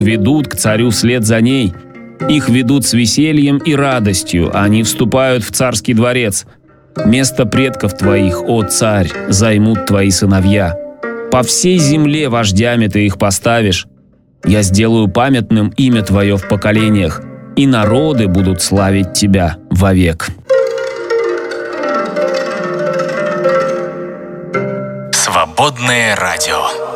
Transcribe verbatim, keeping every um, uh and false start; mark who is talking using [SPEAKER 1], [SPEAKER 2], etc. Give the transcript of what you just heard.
[SPEAKER 1] ведут к царю вслед за ней. Их ведут с весельем и радостью, они вступают в царский дворец. Место предков твоих, о царь, займут твои сыновья. По всей земле вождями ты их поставишь. Я сделаю памятным имя твое в поколениях, и народы будут славить тебя вовек».
[SPEAKER 2] Свободное радио.